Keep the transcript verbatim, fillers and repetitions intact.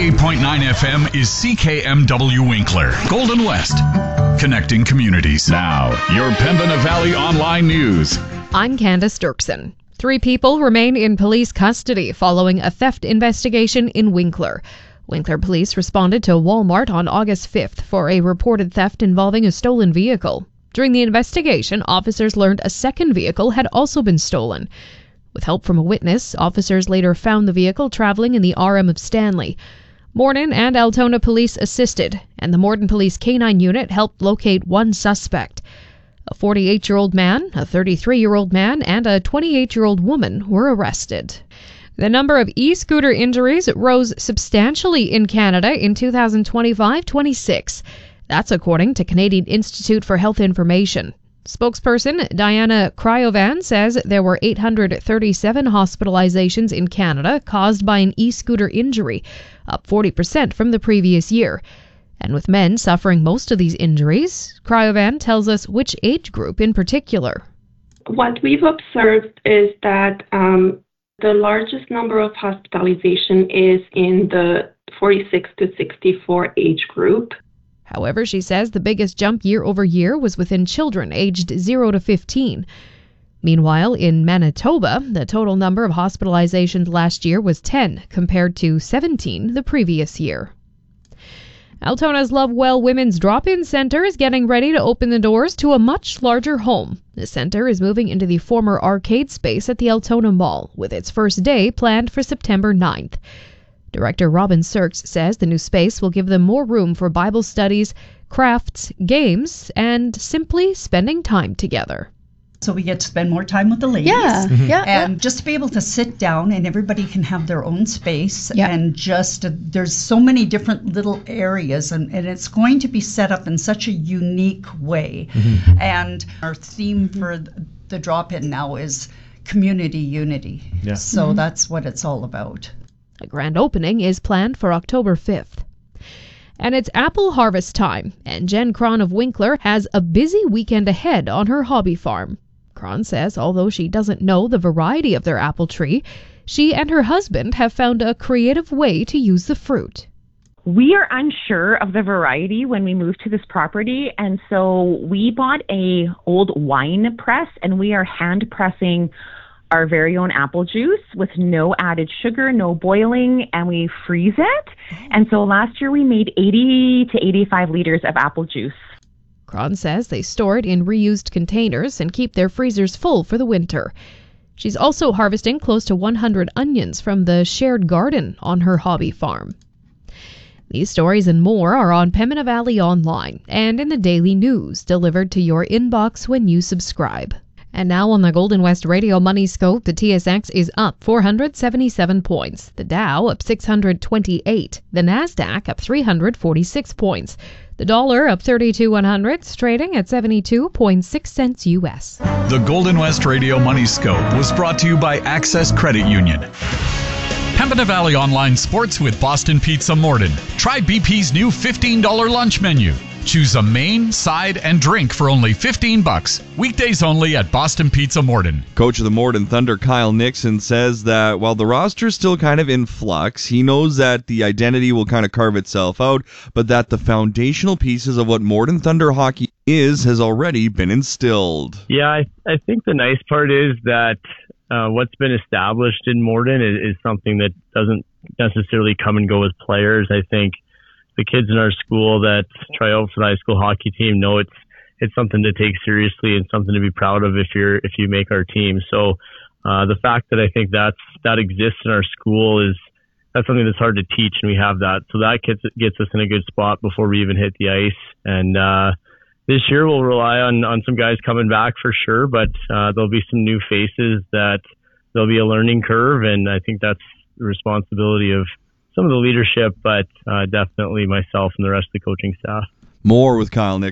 ninety-eight point nine F M is C K M W Winkler, Golden West, connecting communities. Now, your Pembina Valley Online News. I'm Candace Dirksen. Three people remain in police custody following a theft investigation in Winkler. Winkler police responded to Walmart on August fifth for a reported theft involving a stolen vehicle. During the investigation, officers learned a second vehicle had also been stolen. With help from a witness, officers later found the vehicle traveling in the R M of Stanley. Morden and Altona police assisted, and the Morden Police K nine unit helped locate one suspect. A forty-eight-year-old man, a thirty-three-year-old man, and a twenty-eight-year-old woman were arrested. The number of e-scooter injuries rose substantially in Canada in two thousand twenty-five twenty-six. That's according to Canadian Institute for Health Information. Spokesperson Diana Cryovan says there were eight hundred thirty-seven hospitalizations in Canada caused by an e-scooter injury, up forty percent from the previous year. And with men suffering most of these injuries, Cryovan tells us which age group in particular. What we've observed is that um, the largest number of hospitalization is in the forty-six to sixty-four age group. However, she says the biggest jump year over year was within children aged zero to fifteen. Meanwhile, in Manitoba, the total number of hospitalizations last year was ten, compared to seventeen the previous year. Altona's Lovewell Women's Drop-In Centre is getting ready to open the doors to a much larger home. The centre is moving into the former arcade space at the Altona Mall, with its first day planned for September ninth. Director Robin Sirks says the new space will give them more room for Bible studies, crafts, games, and simply spending time together. So we get to spend more time with the ladies. Yeah, mm-hmm. yeah. And yeah. just to be able to sit down and everybody can have their own space. Yeah. And just, uh, there's so many different little areas and, and it's going to be set up in such a unique way. Mm-hmm. And our theme for the drop-in now is community unity. Yeah. So mm-hmm. that's what it's all about. A grand opening is planned for October fifth. And it's apple harvest time, and Jen Cron of Winkler has a busy weekend ahead on her hobby farm. Cron says although she doesn't know the variety of their apple tree, she and her husband have found a creative way to use the fruit. We are unsure of the variety when we moved to this property, and so we bought a old wine press, and we are hand pressing our very own apple juice with no added sugar, no boiling, and we freeze it. And so last year we made eighty to eighty-five liters of apple juice. Cron says they store it in reused containers and keep their freezers full for the winter. She's also harvesting close to one hundred onions from the shared garden on her hobby farm. These stories and more are on Pembina Valley Online and in the daily news delivered to your inbox when you subscribe. And now on the Golden West Radio Money Scope, the T S X is up four hundred seventy-seven points, the Dow up six hundred twenty-eight, the Nasdaq up three hundred forty-six points, the dollar up thirty-two one hundredths, trading at seventy-two point six cents U S. The Golden West Radio Money Scope was brought to you by Access Credit Union. Pembina Valley Online Sports with Boston Pizza Morden. Try B P's new fifteen dollars lunch menu. Choose a main, side, and drink for only fifteen bucks. Weekdays only at Boston Pizza Morden. Coach of the Morden Thunder, Kyle Nixon, says that while the roster's still kind of in flux, he knows that the identity will kind of carve itself out, but that the foundational pieces of what Morden Thunder hockey is has already been instilled. Yeah, I, I think the nice part is that uh, what's been established in Morden is, is something that doesn't necessarily come and go as players. I think the kids in our school that try out for the high school hockey team know it's it's something to take seriously and something to be proud of if you're if you make our team. So uh, the fact that I think that's that exists in our school is that's something that's hard to teach, and we have that. So that gets gets us in a good spot before we even hit the ice. And uh, this year we'll rely on on some guys coming back for sure, but uh, there'll be some new faces that there'll be a learning curve, and I think that's the responsibility of some of the leadership, but uh, definitely myself and the rest of the coaching staff. More with Kyle Nixon.